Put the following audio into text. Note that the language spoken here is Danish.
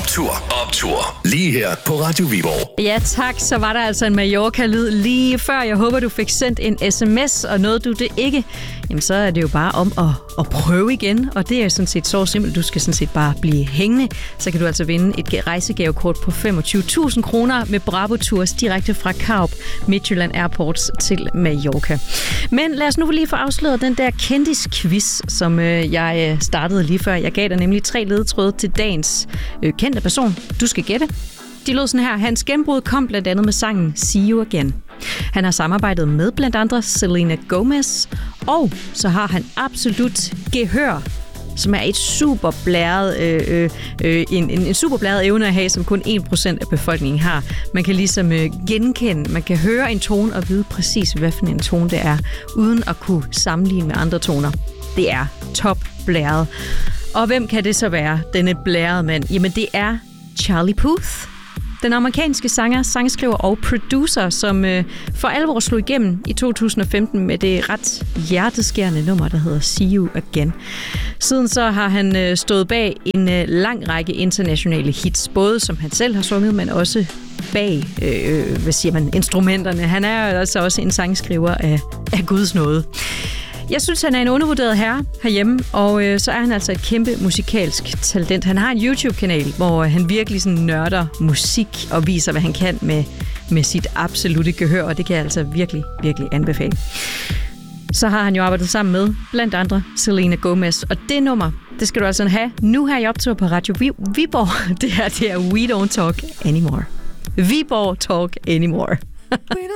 Optur. Lige her på Radio Viborg. Ja tak, så var der altså en Mallorca-lyd lige før. Jeg håber, du fik sendt en sms, og nåede du det ikke, jamen så er det jo bare om at prøve igen. Og det er sådan set så simpelt. Du skal sådan set bare blive hængende. Så kan du altså vinde et rejsegavekort på 25.000 kroner med Bravo Tours direkte fra Karup Midtjylland Airports til Mallorca. Men lad os nu lige få afsløret den der kendis-quiz, som jeg startede lige før. Jeg gav dig nemlig 3 ledetråde til dagens kendte person. Du skal gætte. De lød sådan her. Hans gennembrud kom blandt andet med sangen See You Again. Han har samarbejdet med blandt andre Selena Gomez, og så har han absolut gehør, som er et superblæret, en superblæret evne at have, som kun 1% af befolkningen har. Man kan ligesom genkende, man kan høre en tone og vide præcis, hvad for en tone det er, uden at kunne sammenligne med andre toner. Det er topblæret. Og hvem kan det så være, denne blærede mand? Jamen det er Charlie Puth. Den amerikanske sanger, sangskriver og producer, som for alvor slog igennem i 2015 med det ret hjerteskærende nummer, der hedder See You Again. Siden så har han stået bag en lang række internationale hits, både som han selv har sunget, men også bag, instrumenterne. Han er altså også en sangskriver af Guds nåde. Jeg synes, han er en undervurderet herre herhjemme, og så er han altså et kæmpe musikalsk talent. Han har en YouTube-kanal, hvor han virkelig sådan nørder musik og viser, hvad han kan med sit absolutte gehør, og det kan jeg altså virkelig, virkelig anbefale. Så har han jo arbejdet sammen med blandt andre Selena Gomez, og det nummer, det skal du altså have nu her i Optur på Radio Viborg. Det er We Don't Talk Anymore. Viborg Talk Anymore.